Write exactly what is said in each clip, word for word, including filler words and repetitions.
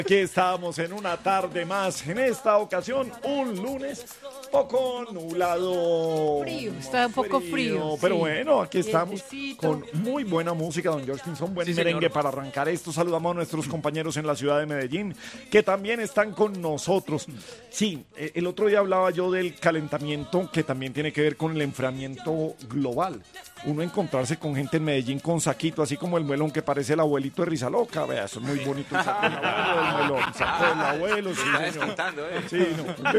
Aquí estamos en una tarde más, en esta ocasión un lunes poco nublado. Frío, está un poco frío. Pero sí. bueno, aquí estamos Vientecito. con muy buena música, don George Pinzón, buen Sí, merengue señor. para arrancar esto. Saludamos a nuestros compañeros en la ciudad de Medellín, que también están con nosotros. Sí, eh, el otro día hablaba yo del calentamiento, que también tiene que ver con el enfriamiento global. Uno encontrarse con gente en Medellín con saquito, así como el melón que parece el abuelito de Rizaloca. Vea, eso es muy bonito el saco del abuelo, el melón, el saco del abuelo, sí, Está señor. descontando, ¿eh? Sí, no.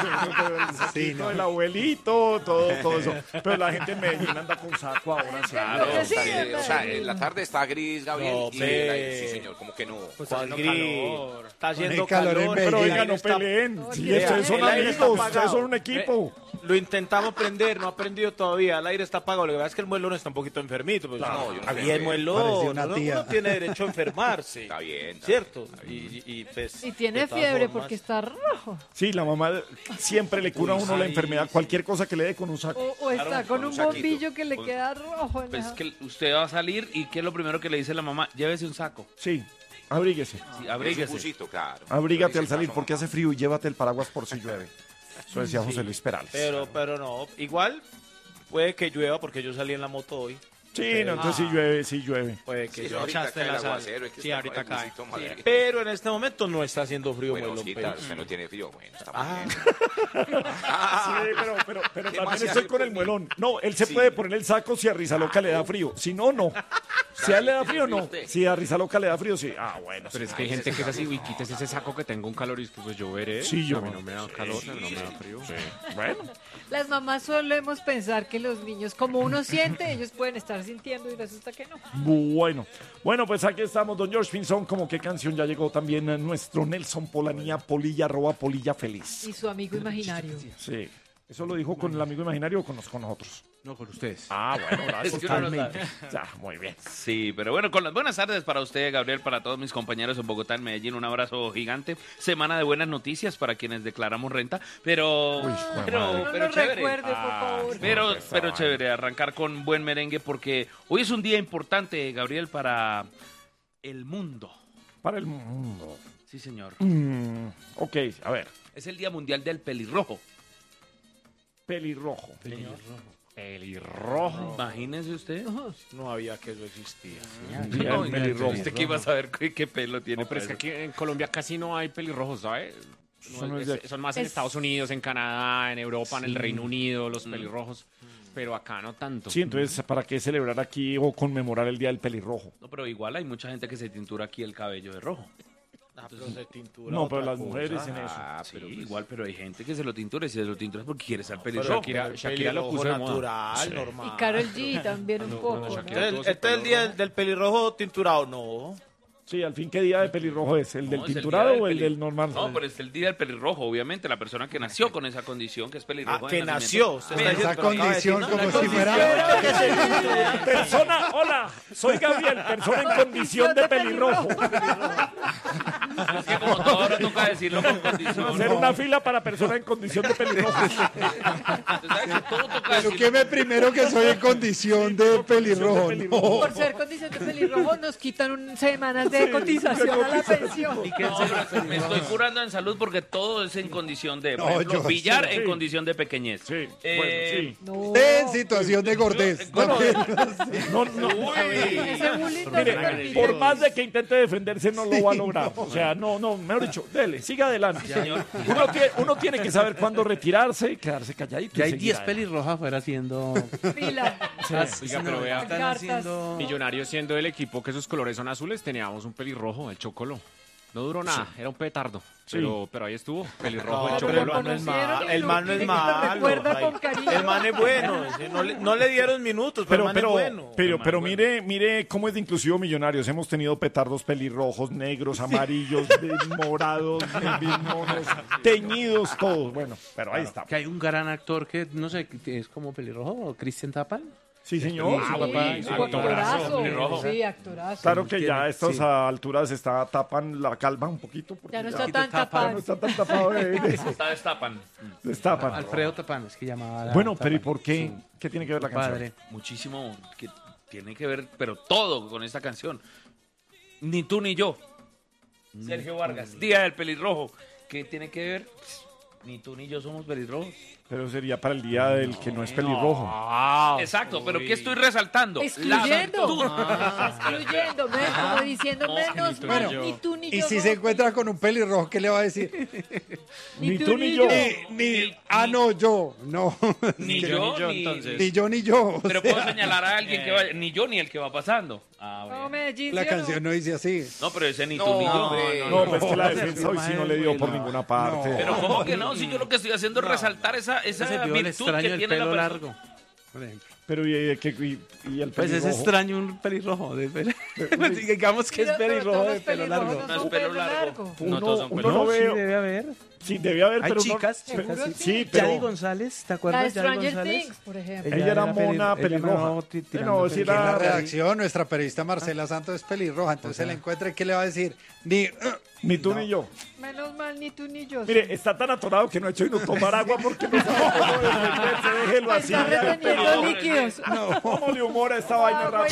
El saquito del abuelito, todo, todo eso. Pero la gente en Medellín anda con saco ahora, sí. Claro, Pero sí, está bien. pero- O sea, en la tarde está gris, Gabriel. No, y pe- la- sí, señor, como que no. Pues ¿Cuál haciendo gris? calor. Está haciendo Hay calor calor. en Pero Medellín. oiga, no está- peleen. No, Sí, mira, ustedes son el aire está amigos, ustedes apagado. son un equipo. Lo intentamos prender, no ha prendido todavía. El aire está apagado. Lo que pasa es que el muelón está un poquito enfermito. Pues, Claro, no, yo no está sé. bien, muelón. Parece una Uno- tía. Uno tiene derecho a enfermarse. Está bien. está ¿Cierto? bien, está Y, bien. y, y, pues, Y tiene de todas fiebre formas- porque está rojo. Sí, la mamá siempre le cura a uno la enfermedad, cualquier cosa que le dé con un saco. O, o está Claro, con con un un saquito. bombillo que le Pues- queda rojo. En Pues la- es que usted va a salir y ¿qué es lo primero que le dice la mamá? Llévese un saco. Sí, abríguese. Sí, Es un abríguese. busito, claro. Abrígate Dice al salir caso, porque hace frío y llévate el paraguas por si llueve. Eso decía José Luis Perales. Pero, pero no. Igual puede que llueva porque yo salí en la moto hoy. Sí, no, entonces sí llueve, sí llueve. Puede que Sí, llueva. ahorita echaste cae el la sal. aguacero, es que Sí, está ahorita el cae. busito, madre. Pero en este momento no está haciendo frío, Bueno, muelón. Osquita, pues. usted no tiene frío. Bueno, está Ah, muy bien. Sí, pero, pero, pero ¿Qué también más se estoy hace con el por mí? muelón. No, él se Sí. puede poner el saco si a Rizaloca le da frío. Si no, no. Si a él le da frío, no. Si a Rizaloca le da frío, sí. Ah, bueno. Pero sí. es que hay gente que es así, uy, quítese ese saco que tengo un calor y es que pues yo veré. Sí, yo- A mí no me da calor, no me da frío. Bueno, Las mamás solemos pensar que los niños, como uno siente, ellos pueden estar sintiendo y resulta que no. bueno. Bueno, pues aquí estamos, don George Pinzón. Como qué canción ya llegó también a nuestro Nelson Polanía, Polilla, arroba Polilla Feliz. Y su amigo imaginario. Sí. ¿Eso lo dijo con el amigo imaginario o con, nos- con nosotros? No, con ustedes. Ah, bueno, gracias. Es que uno no sabe. Ya, muy bien. Sí, pero bueno, con las buenas tardes para usted, Gabriel, para todos mis compañeros en Bogotá, en Medellín, un abrazo gigante. Semana de buenas noticias para quienes declaramos renta, pero, Uy, pero, No pero nos chévere. recuerde, por favor. Pero, No, pero esa chévere, arrancar con buen merengue porque hoy es un día importante, Gabriel, para el mundo. Para el mundo. Sí, señor. Mm, ok, a ver. Es el Día Mundial del Pelirrojo. Pelirrojo. Pelirrojo. Imagínese usted. no había que eso existía. Día No, del pelirrojo. ¿Usted qué iba a saber qué, qué pelo tiene? No, pero es que para eso? aquí en Colombia casi no hay pelirrojos, ¿sabes? Eso no No, es es- de- son más en es- Estados Unidos, en Canadá, en Europa, en el Sí. Reino Unido, los pelirrojos. Pero acá no tanto. Sí, entonces, ¿para qué celebrar aquí o conmemorar el Día del Pelirrojo? No, pero igual hay mucha gente que se tintura aquí el cabello de rojo. Ah, pero de tintura, No, pero otra las cosa. mujeres en eso. Ah, Sí, pero pues. igual, pero hay gente que se lo tintura y si se lo tintura es porque quiere ser Pero pelirrojo. Shakira- el Shakira lo pelirrojo puso de moda. natural, Sí. normal. Y Karol G también un poco. ¿no? Shakira- Entonces, este es el día del, del pelirrojo tinturado, no. Sí, al fin, ¿qué día de pelirrojo es? ¿El No, del es el tinturado día o el peli- del normal? No, pero es el día del pelirrojo, obviamente, la persona que nació con esa condición, que es Ah, pelirrojo. de que nacimiento. nació. Usted está Pero- diciendo, esa pero acaba de decir, condición ¿no? como La si condición fuera- que se- Persona, hola, soy Gabriel, persona en condición de pelirrojo. Es que como todo ahora toca decirlo con condición. Hacer una fila para persona en condición de pelirrojo. Usted sabe que todo toca decirlo. Eduqueme primero que soy en condición de pelirrojo. No. Por ser condición de pelirrojo nos quitan un, semanas de cotización a la pensión. Y que en serio, me estoy curando en salud porque todo es en condición de, por No, ejemplo, yo- billar sí. en condición de pequeñez. Sí, Eh, bueno, sí. No. En situación de gordez. Bueno, también. No, no, Ese bullying no se mire, permite. por más de que intente defenderse, no lo va a lograr. O sea, no, no, mejor dicho, dele, siga adelante. Uno tiene, uno tiene que saber cuándo retirarse y quedarse calladito. Ya y hay seguir diez adelante. pelirrojas afuera haciendo. Fila. Oiga, pero vea, Están Cartas. haciendo. Millonarios siendo el equipo que sus colores son azules, teníamos un pelirrojo, el Chocolo. No duró nada, era un petardo. Sí. Pero, pero ahí estuvo, pelirrojo, No, el pero el Chocolo. man no es conocieron malo. y El lo- man no y es lo malo. recuerda Ay, con cariño. El man es bueno. sí, No le, no le dieron minutos, pero, Pero, el man pero, es bueno. pero, El man pero es bueno. mire, mire cómo es de inclusivo Millonarios. Hemos tenido petardos pelirrojos, negros, amarillos, de- morados, de- monos, teñidos, todos. Bueno, pero ahí está. Que hay un gran actor que, no sé, que es como pelirrojo, Cristian Tapal. Sí, señor. Sí, Sí, papá, sí, sí, actorazo. pelirrojo. Sí, actorazo. Claro que ya a estas Sí. alturas está tapan la calva un poquito. Porque Ya no ya está tan ya no tapado. está tan tapado de, de- Está destapan. destapan. Alfredo Tapán, es que llamaba. a Bueno, pero ¿y Tapán. por qué? ¿Qué tiene que ver la Su canción? padre. Muchísimo que tiene que ver, pero todo con esta canción. Ni tú ni yo. Sergio Vargas, Día del Pelirrojo. ¿Qué tiene que ver? Pues, ni tú ni yo somos pelirrojos. Pero sería para el día del que no es pelirrojo. Ah, Exacto, pero ¿qué estoy resaltando? Excluyendo. La- Excluyendo, me- como diciendo No, menos ni tú mal, ni yo. ni tú ni Y yo. si no- se encuentra con un pelirrojo, ¿qué le va a decir? Ni tú ni yo. Ni, ni, ah, no, yo, no. Ni Ni yo, yo, ni yo, ni, entonces. Ni yo, ni yo. o Pero sea, puedo señalar a alguien que vaya, ni yo ni el que va pasando. Ah, No, bueno. Medellín, la ¿sí o no? canción no dice así. No, pero ese ni tú No, ni yo. hombre. No, pues que la defensa hoy sí no le dio por ninguna parte. No. Pero ¿cómo que no? Si yo lo que estoy haciendo es resaltar esa, esa Ese vio el virtud extraño que del tiene la pelo persona. largo, por ejemplo. Pero y, y- que- y- y el Pues es pelirrojo. extraño un pelirrojo. De pelo. Digamos que es Pero- pero pelirrojo todos de los pelo pelirrojos largo. no No es son pelo pelo largo. Uno, No todos son uno pelirrojos. no No, sí, veo. debe haber. Sí, debe haber, Hay pero chicas, no. chicas, sí. Sí, Yadi pero González, ¿te La acuerdas? de Yadi Stranger González. Things, por ejemplo. ella era peli- mona ella pelirroja. no, ti- Eh, tirando no, sí pelo. En la era- redacción, nuestra periodista Marcela Santos es pelirroja, entonces se la encuentra y ¿qué le va a decir? Ni, Ni tú ni yo. Menos mal, ni tú ni yo. Mire, está tan atorado que no ha hecho sino tomar agua porque no sabe cómo defenderse. Déjelo así. Está reteniendo líquidos. ¿Cómo le humora esta vaina Agua y